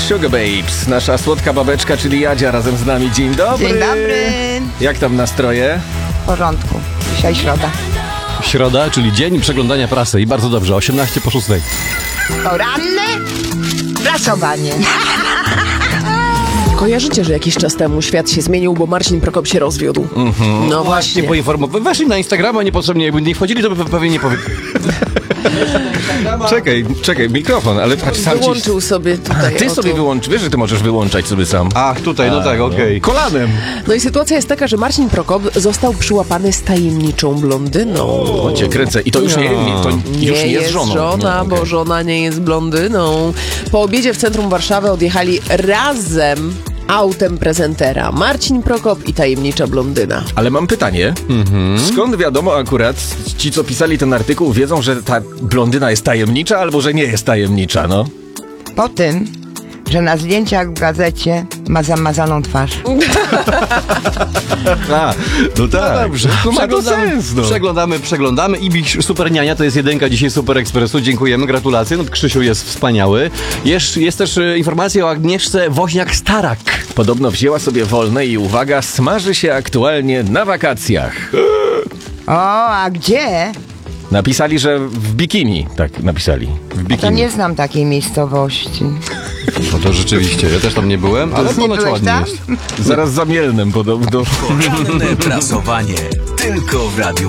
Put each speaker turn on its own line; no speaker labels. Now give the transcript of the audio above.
Sugar Babes. Nasza słodka babeczka, czyli Jadzia, razem z nami. Dzień dobry.
Dzień dobry.
Jak tam nastroje?
W porządku. Dzisiaj środa.
Środa, czyli dzień przeglądania prasy i bardzo dobrze, 18:06.
Poranne prasowanie.
Kojarzycie, że jakiś czas temu świat się zmienił, bo Marcin Prokop się rozwiódł. No właśnie.
Poinformować. Weszli na Instagrama niepotrzebnie, jakby nie wchodzili, to by pewnie nie powie...
Czekaj, mikrofon, ale patrz, sam
Wyłączył sobie tutaj.
Ty sobie wyłącz, wiesz, że ty możesz wyłączać sobie sam.
Ach, tutaj, no tak, okej.
Kolanem.
No i sytuacja jest taka, że Marcin Prokop został przyłapany z tajemniczą blondyną.
O, cię kręcę. I to już nie jest żoną.
żona, bo żona nie jest blondyną. Po obiedzie w centrum Warszawy odjechali razem autem prezentera. Marcin Prokop i tajemnicza blondyna.
Ale mam pytanie. Skąd wiadomo akurat, ci co pisali ten artykuł wiedzą, że ta blondyna jest tajemnicza albo że nie jest tajemnicza, no?
Po tym, że na zdjęciach w gazecie ma zamazaną twarz.
No tak.
Dobrze,
No ma to sens, no.
Przeglądamy. Ibiś Superniania to jest jedynka dzisiaj Super Ekspresu. Dziękujemy, gratulacje. No, Krzysiu jest wspaniały. Jest też informacja o Agnieszce Woźniak-Starak.
Podobno wzięła sobie wolne i uwaga, smaży się aktualnie na wakacjach.
O, a gdzie?
Napisali, że w bikini. Tak, napisali. W
To
bikini.
nie znam takiej miejscowości.
No to rzeczywiście, ja też tam nie byłem, ale
Nie
ponoć
byłeś
ładnie
tam?
jest.
Zaraz za Mielnem podobno.
Poranne prasowanie. Tylko w Radiu